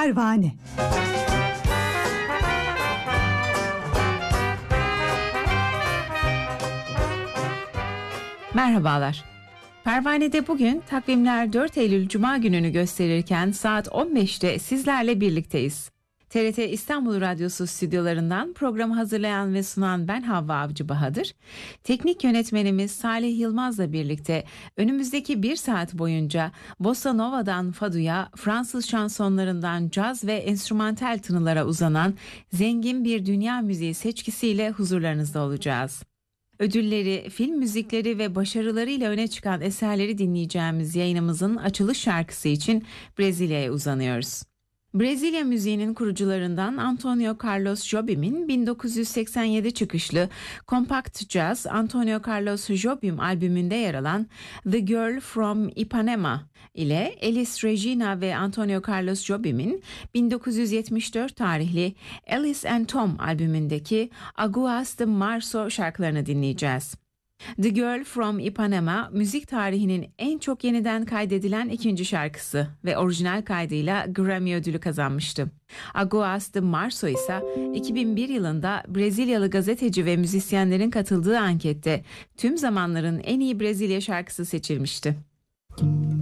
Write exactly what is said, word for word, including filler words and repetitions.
Pervane. Merhabalar. Pervane'de bugün takvimler dört Eylül Cuma gününü gösterirken saat on beşte sizlerle birlikteyiz. T R T İstanbul Radyosu stüdyolarından programı hazırlayan ve sunan ben Havva Avcı Bahadır. Teknik yönetmenimiz Salih Yılmaz'la birlikte önümüzdeki bir saat boyunca Bossa Nova'dan Fadu'ya, Fransız şansonlarından caz ve enstrümantal tınılara uzanan zengin bir dünya müziği seçkisiyle huzurlarınızda olacağız. Ödülleri, film müzikleri ve başarılarıyla öne çıkan eserleri dinleyeceğimiz yayınımızın açılış şarkısı için Brezilya'ya uzanıyoruz. Brezilya müziğinin kurucularından Antonio Carlos Jobim'in bin dokuz yüz seksen yedi çıkışlı Compact Jazz Antonio Carlos Jobim albümünde yer alan The Girl from Ipanema ile Elis Regina ve Antonio Carlos Jobim'in bin dokuz yüz yetmiş dört tarihli Alice and Tom albümündeki Aguas de Março şarkılarını dinleyeceğiz. The Girl from Ipanema, müzik tarihinin en çok yeniden kaydedilen ikinci şarkısı ve orijinal kaydıyla Grammy ödülü kazanmıştı. Aguas de Março ise iki bin bir yılında Brezilyalı gazeteci ve müzisyenlerin katıldığı ankette tüm zamanların en iyi Brezilya şarkısı seçilmişti.